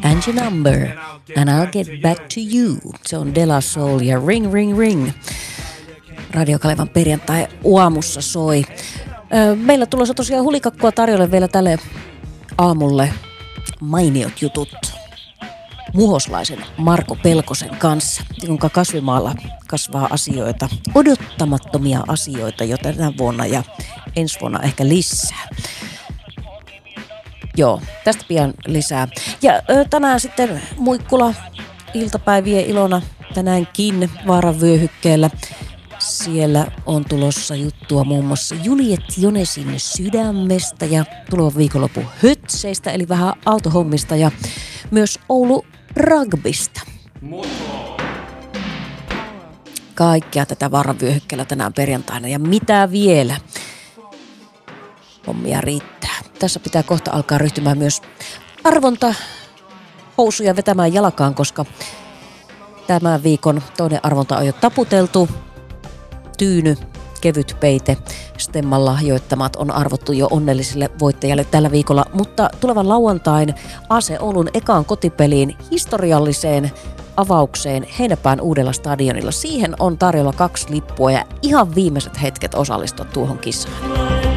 And your number, and I'll get back to you. Se on De La Soul ja Ring Ring Ring. Radio Kalevan perjantai aamussa soi. Meillä tulossa tosiaan hulikakkua tarjolle vielä tälle aamulle mainiot jutut muhoslaisen Marko Pelkosen kanssa, jonka kasvimaalla kasvaa asioita, odottamattomia asioita jo tänä vuonna ja ensi vuonna ehkä lisää. Joo, tästä pian lisää. Ja tänään sitten Muikkula iltapäivien ilona tänäänkin Vaaran vyöhykkeellä. Siellä on tulossa juttua muun muassa Juliet Jonesin Sydämestä ja tulevan viikonlopun hötseistä, eli vähän autohommista ja myös Oulu rugbysta. Kaikkea tätä Vaaran vyöhykkeellä tänään perjantaina ja mitä vielä? Hommia riittää. Tässä pitää kohta alkaa ryhtymään myös arvontahousuja vetämään jalkaan, koska tämän viikon toinen arvonta on jo taputeltu. Tyyny, kevyt peite, Stemman lahjoittamat on arvottu jo onnellisille voittajille tällä viikolla, mutta tulevan lauantain AC Oulun ekaan kotipeliin historialliseen avaukseen Heinäpään uudella stadionilla. Siihen on tarjolla 2 lippua ja ihan viimeiset hetket osallistua tuohon kisaan.